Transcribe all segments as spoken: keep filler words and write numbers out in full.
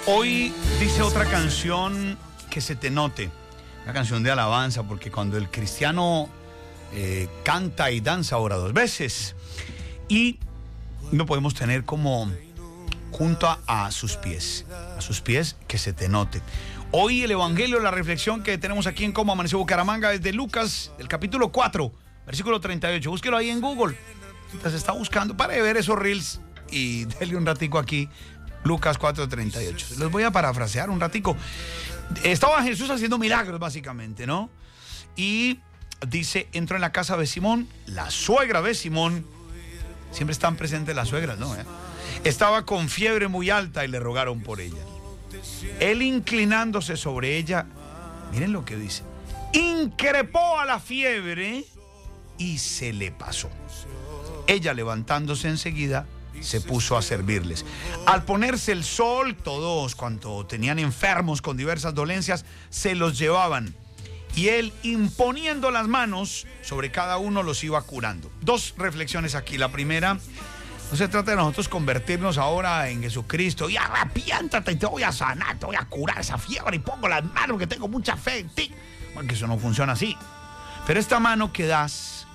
Hoy dice otra canción que se te note, una canción de alabanza, porque cuando el cristiano eh, canta y danza ora dos veces, y lo podemos tener como junto a, a sus pies, a sus pies, que se te note. Hoy el evangelio, la reflexión que tenemos aquí en Cómo Amaneció Bucaramanga es de Lucas, el capítulo cuatro, versículo treinta y ocho. Búsquelo ahí en Google. Mientras está buscando, para de ver esos reels y dele un ratico aquí. Lucas cuatro treinta y ocho. Los voy a parafrasear un ratico. Estaba Jesús haciendo milagros, básicamente, ¿no? Y dice, entró en la casa de Simón, la suegra de Simón. Siempre están presentes las suegras, ¿no? ¿Eh? Estaba con fiebre muy alta y le rogaron por ella. Él, inclinándose sobre ella, miren lo que dice, increpó a la fiebre y se le pasó. Ella, levantándose enseguida, se puso a servirles. Al ponerse el sol, todos cuanto tenían enfermos con diversas dolencias, se los llevaban. Y él, imponiendo las manos sobre cada uno, los iba curando. Dos reflexiones aquí. La primera, no se trata de nosotros convertirnos ahora en Jesucristo y arrepiéntate y te voy a sanar, te voy a curar esa fiebre y pongo las manos que tengo mucha fe en ti. Porque eso no funciona así. Pero esta mano que das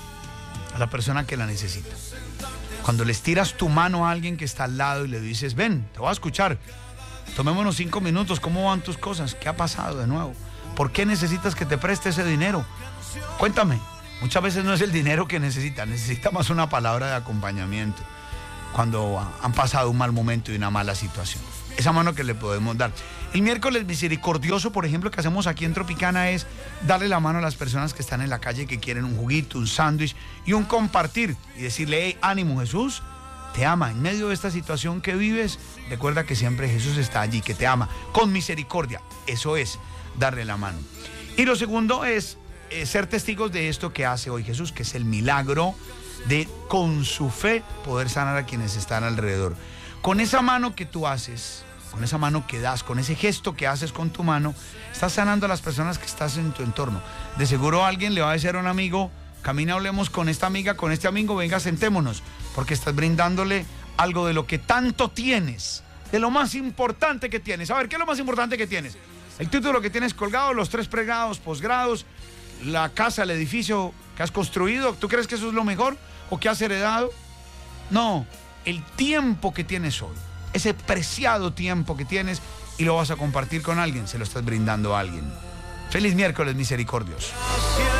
a la persona que la necesita, cuando le estiras tu mano a alguien que está al lado y le dices, ven, te voy a escuchar, tomémonos cinco minutos, ¿cómo van tus cosas? ¿Qué ha pasado de nuevo? ¿Por qué necesitas que te preste ese dinero? Cuéntame. Muchas veces no es el dinero que necesita, necesita más una palabra de acompañamiento cuando han pasado un mal momento y una mala situación. Esa mano que le podemos dar. El miércoles misericordioso, por ejemplo, que hacemos aquí en Tropicana es darle la mano a las personas que están en la calle, que quieren un juguito, un sándwich y un compartir y decirle, hey, ánimo, Jesús te ama. En medio de esta situación que vives, recuerda que siempre Jesús está allí, que te ama, con misericordia. Eso es darle la mano. Y lo segundo es eh, ser testigos de esto que hace hoy Jesús, que es el milagro de con su fe poder sanar a quienes están alrededor. Con esa mano que tú haces, con esa mano que das, con ese gesto que haces con tu mano, estás sanando a las personas que estás en tu entorno. De seguro alguien le va a decir a un amigo, camina, hablemos con esta amiga, con este amigo, venga, sentémonos, porque estás brindándole algo de lo que tanto tienes, de lo más importante que tienes. A ver, ¿qué es lo más importante que tienes? El título que tienes colgado, los tres pregrados, posgrados, la casa, el edificio que has construido. ¿Tú crees que eso es lo mejor o que has heredado? No, el tiempo que tienes hoy, ese preciado tiempo que tienes y lo vas a compartir con alguien, se lo estás brindando a alguien. Feliz miércoles misericordioso.